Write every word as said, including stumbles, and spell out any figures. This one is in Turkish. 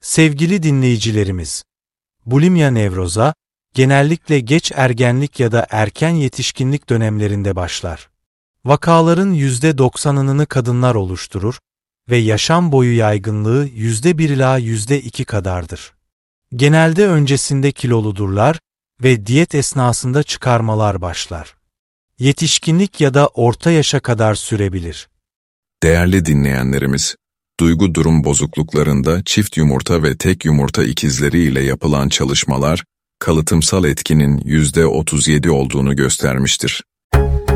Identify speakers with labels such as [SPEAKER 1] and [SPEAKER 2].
[SPEAKER 1] Sevgili dinleyicilerimiz, bulimya nevroza, genellikle geç ergenlik ya da erken yetişkinlik dönemlerinde başlar. Vakaların yüzde doksanını kadınlar oluşturur ve yaşam boyu yaygınlığı yüzde bir ila yüzde iki kadardır. Genelde öncesinde kiloludurlar ve diyet esnasında çıkarmalar başlar. Yetişkinlik ya da orta yaşa kadar sürebilir.
[SPEAKER 2] Değerli dinleyenlerimiz, duygu durum bozukluklarında çift yumurta ve tek yumurta ikizleri ile yapılan çalışmalar, kalıtımsal etkinin yüzde otuz yedi olduğunu göstermiştir.